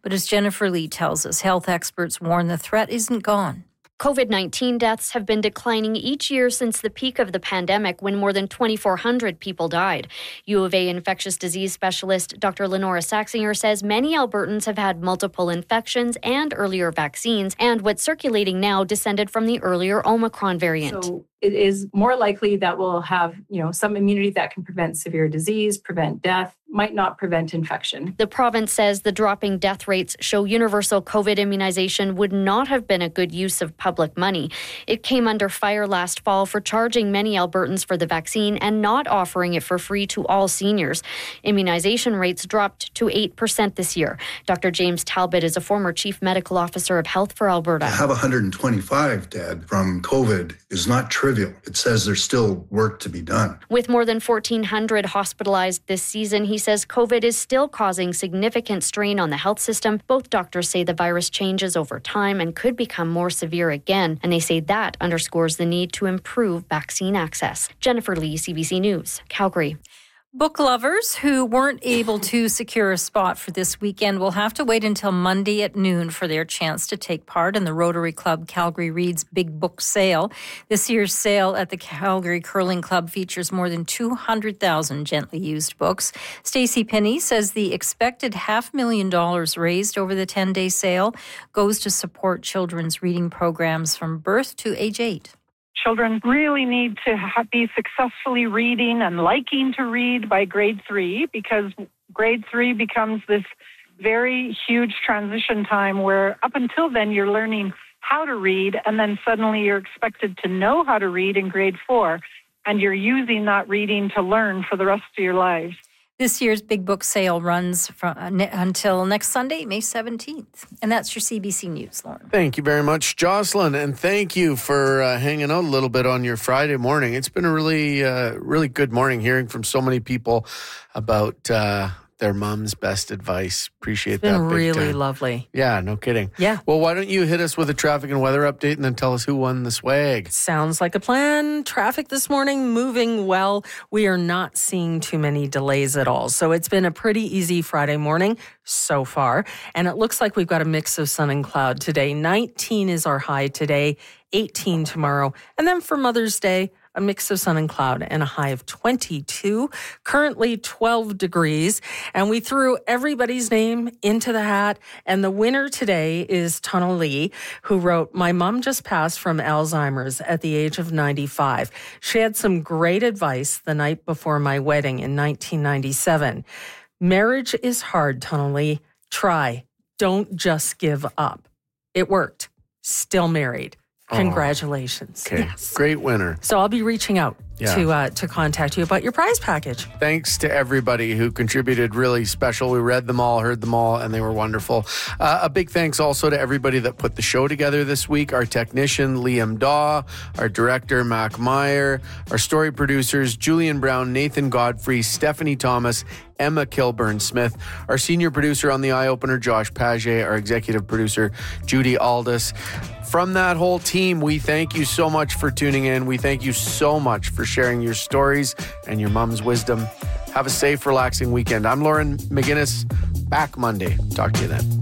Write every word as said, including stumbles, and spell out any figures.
But as Jennifer Lee tells us, health experts warn the threat isn't gone. COVID nineteen deaths have been declining each year since the peak of the pandemic, when more than twenty-four hundred people died. U of A infectious disease specialist Doctor Lenora Saxinger says many Albertans have had multiple infections and earlier vaccines, and what's circulating now descended from the earlier Omicron variant. So it is more likely that we'll have, you know, some immunity that can prevent severe disease, prevent death, might not prevent infection. The province says the dropping death rates show universal COVID immunization would not have been a good use of public money. It came under fire last fall for charging many Albertans for the vaccine and not offering it for free to all seniors. Immunization rates dropped to eight percent this year. Doctor James Talbot is a former chief medical officer of Health for Alberta. To have one hundred twenty-five dead from COVID is not trivial. It says there's still work to be done. With more than fourteen hundred hospitalized this season, he says COVID is still causing significant strain on the health system. Both doctors say the virus changes over time and could become more severe again, and they say that underscores the need to improve vaccine access. Jennifer Lee, C B C News, Calgary. Book lovers who weren't able to secure a spot for this weekend will have to wait until Monday at noon for their chance to take part in the Rotary Club Calgary Reads Big Book Sale. This year's sale at the Calgary Curling Club features more than two hundred thousand gently used books. Stacey Pinney says the expected half million dollars raised over the ten-day sale goes to support children's reading programs from birth to age eight. Children really need to ha- be successfully reading and liking to read by grade three, because grade three becomes this very huge transition time where up until then you're learning how to read, and then suddenly you're expected to know how to read in grade four, and you're using that reading to learn for the rest of your lives. This year's Big Book Sale runs from, uh, ne- until next Sunday, May seventeenth. And that's your C B C News, Lauren. Thank you very much, Jocelyn. And thank you for uh, hanging out a little bit on your Friday morning. It's been a really, uh, really good morning hearing from so many people about uh, their mom's best advice. Appreciate it's been that. Big really time. lovely. Yeah, no kidding. Yeah. Well, why don't you hit us with a traffic and weather update and then tell us who won the swag? Sounds like a plan. Traffic this morning moving well. We are not seeing too many delays at all. So it's been a pretty easy Friday morning so far. And it looks like we've got a mix of sun and cloud today. nineteen is our high today, eighteen tomorrow. And then for Mother's Day, a mix of sun and cloud and a high of twenty-two, currently twelve degrees. And we threw everybody's name into the hat. And the winner today is Tana Lee, who wrote, "My mom just passed from Alzheimer's at the age of ninety-five. She had some great advice the night before my wedding in nineteen ninety-seven. Marriage is hard, Tana Lee. Try. Don't just give up." It worked. Still married. Congratulations. Oh, okay. Yes. Great winner. So I'll be reaching out Yeah. to uh, to contact you about your prize package. Thanks to everybody who contributed. Really special. We read them all, heard them all, and they were wonderful. Uh, a big thanks also to everybody that put the show together this week. Our technician, Liam Daw, our director, Mac Meyer, our story producers, Julian Brown, Nathan Godfrey, Stephanie Thomas, Emma Kilburn-Smith, our senior producer on the Eye Opener, Josh Paget, our executive producer, Judy Aldis. From that whole team, we thank you so much for tuning in. We thank you so much for sharing your stories and your mom's wisdom. Have a safe, relaxing weekend. I'm Lauren McGinnis, back Monday. Talk to you then.